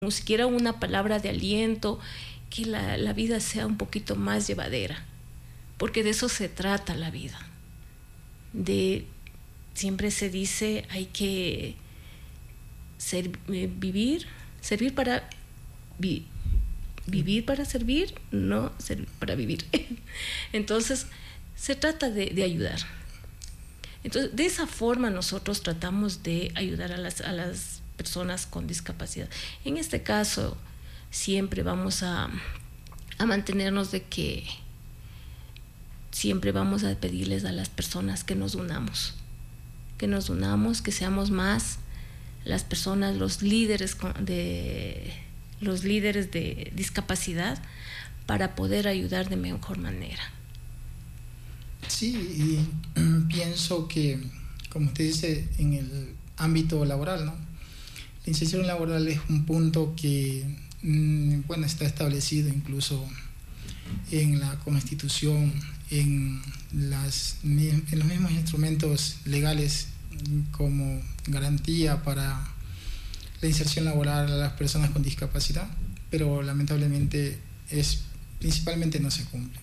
siquiera una palabra de aliento, que la vida sea un poquito más llevadera, porque de eso se trata la vida. Siempre se dice, hay que servir para vivir para servir, no servir para vivir. Entonces, se trata de ayudar. Entonces, de esa forma nosotros tratamos de ayudar a las personas con discapacidad. En este caso, siempre vamos a mantenernos de que siempre vamos a pedirles a las personas que nos unamos, que seamos más las personas, los líderes de discapacidad, para poder ayudar de mejor manera. Sí, y pienso que, como usted dice, en el ámbito laboral, ¿no? La inserción laboral es un punto que, bueno, está establecido incluso en la Constitución, en los mismos instrumentos legales como garantía para la inserción laboral a las personas con discapacidad, pero lamentablemente principalmente no se cumple.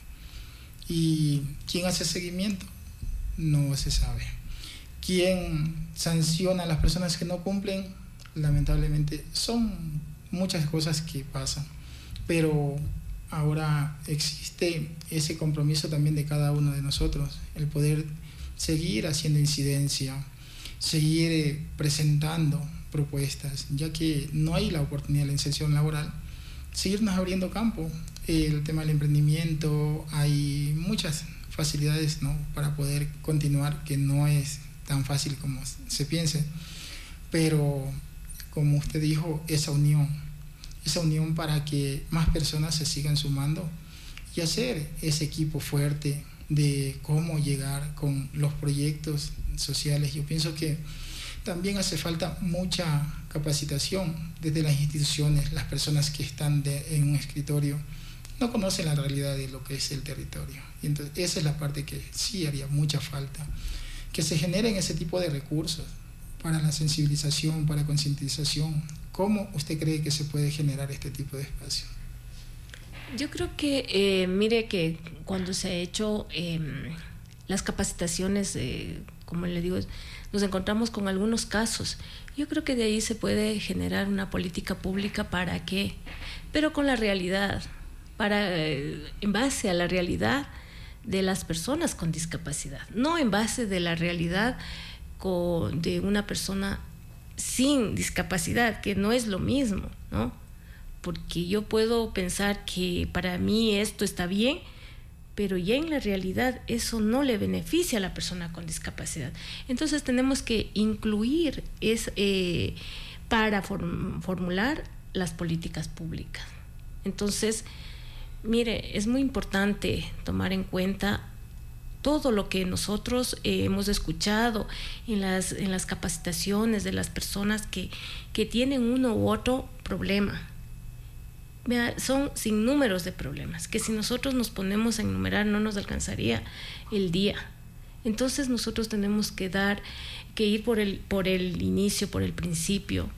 ¿Y quién hace seguimiento? No se sabe. ¿Quién sanciona a las personas que no cumplen? Lamentablemente son muchas cosas que pasan, pero ahora existe ese compromiso también de cada uno de nosotros, el poder seguir haciendo incidencia, seguir presentando propuestas, ya que no hay la oportunidad de la inserción laboral, seguirnos abriendo campo. El tema del emprendimiento, hay muchas facilidades, ¿no?, para poder continuar, que no es tan fácil como se piense, pero como usted dijo, esa unión para que más personas se sigan sumando y hacer ese equipo fuerte de cómo llegar con los proyectos sociales. Yo pienso que también hace falta mucha capacitación desde las instituciones. Las personas que están en un escritorio no conocen la realidad de lo que es el territorio. Y entonces esa es la parte que sí haría mucha falta, que se generen ese tipo de recursos para la sensibilización, para concientización. ¿Cómo usted cree que se puede generar este tipo de espacio? Yo creo que, mire que cuando se ha hecho las capacitaciones, como le digo, nos encontramos con algunos casos. Yo creo que de ahí se puede generar una política pública. ¿Para qué? Pero con la realidad, en base a la realidad de las personas con discapacidad, no en base de la realidad de una persona sin discapacidad, que no es lo mismo, ¿no? Porque yo puedo pensar que para mí esto está bien, pero ya en la realidad eso no le beneficia a la persona con discapacidad. Entonces tenemos que incluir para formular las políticas públicas. Entonces, mire, es muy importante tomar en cuenta todo lo que nosotros hemos escuchado en las capacitaciones de las personas que tienen uno u otro problema. Son sinnúmeros de problemas que si nosotros nos ponemos a enumerar no nos alcanzaría el día. Entonces nosotros tenemos que ir por el inicio, por el principio,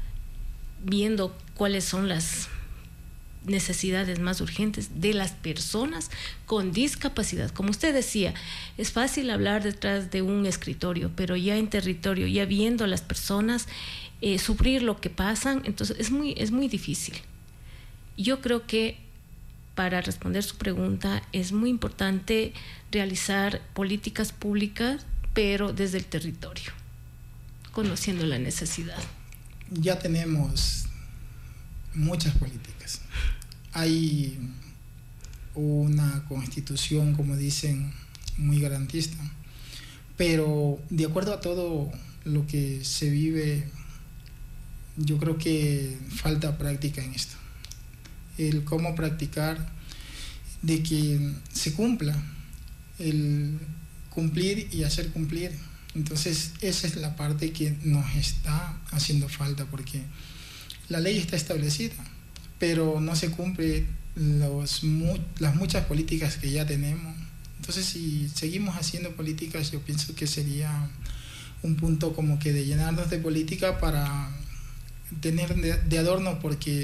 viendo cuáles son las necesidades más urgentes de las personas con discapacidad. Como usted decía, es fácil hablar detrás de un escritorio, pero ya en territorio, ya viendo a las personas sufrir lo que pasan, entonces es muy difícil. Yo creo que para responder su pregunta es muy importante realizar políticas públicas, pero desde el territorio, conociendo la necesidad. Ya tenemos muchas políticas. Hay una constitución, como dicen, muy garantista, pero de acuerdo a todo lo que se vive, yo creo que falta práctica en esto. El cómo practicar de que se cumpla, el cumplir y hacer cumplir. Entonces esa es la parte que nos está haciendo falta, porque la ley está establecida, pero no se cumple las muchas políticas que ya tenemos. Entonces, si seguimos haciendo políticas, yo pienso que sería un punto como que de llenarnos de política para tener de adorno porque